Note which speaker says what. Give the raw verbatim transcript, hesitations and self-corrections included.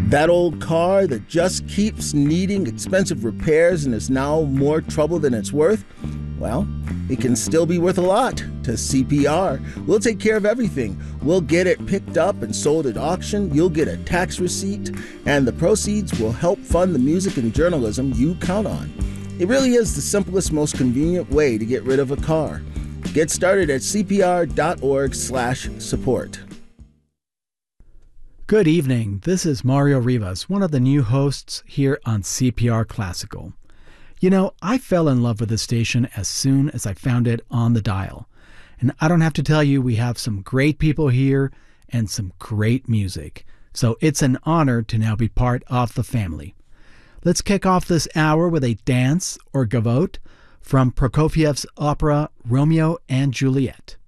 Speaker 1: That old car that just keeps needing expensive repairs and is now more trouble than it's worth? Well, it can still be worth a lot to C P R. We'll take care of everything. We'll get it picked up and sold at auction. You'll get a tax receipt, and the proceeds will help fund the music and journalism you count on. It really is the simplest, most convenient way to get rid of a car. Get started at c p r dot org slash support.
Speaker 2: Good evening. This is Mario Rivas, one of the new hosts here on C P R Classical. You know, I fell in love with this station as soon as I found it on the dial. And I don't have to tell you, we have some great people here and some great music. So it's an honor to now be part of the family. Let's kick off this hour with a dance or gavotte from Prokofiev's opera Romeo and Juliet.